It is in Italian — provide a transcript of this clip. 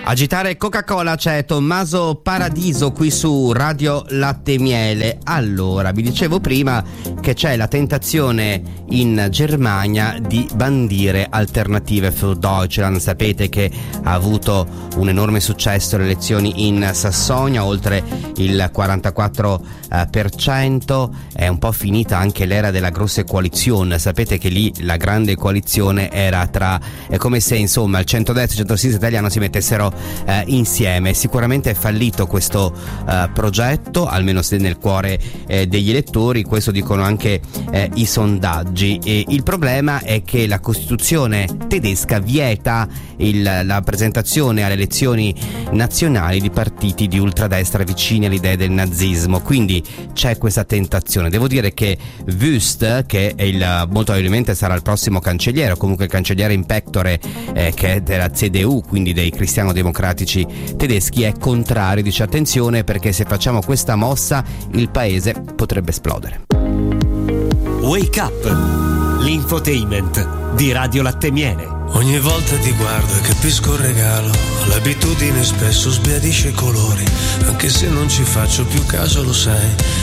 Agitare Coca-Cola, c'è Tommaso Paradiso qui su Radio Latte e Miele. Allora, vi dicevo prima che c'è la tentazione in Germania di bandire Alternative für Deutschland. Sapete che ha avuto un enorme successo le elezioni in Sassonia, oltre il 44%. È un po' finita anche l'era della grosse coalizione. Sapete che lì la grande coalizione era è come se insomma il centrodestra e il centrosinistra italiano si mettessero insieme. Sicuramente è fallito questo progetto, almeno se nel cuore degli elettori. Questo dicono anche i sondaggi. E il problema è che la Costituzione tedesca vieta la presentazione alle elezioni nazionali di partiti di ultradestra vicini alle idee del nazismo, quindi c'è questa tentazione. Devo dire che Wüst, che è molto probabilmente sarà il prossimo cancelliere, o comunque il cancelliere in pectore, che è della CDU, quindi dei cristiano-democratici tedeschi, è contrario, dice attenzione perché se facciamo questa mossa il paese potrebbe esplodere. Wake Up, l'infotainment di Radio Latte e Miele. Ogni volta ti guardo e capisco il regalo, l'abitudine spesso sbiadisce i colori, anche se non ci faccio più caso, lo sai.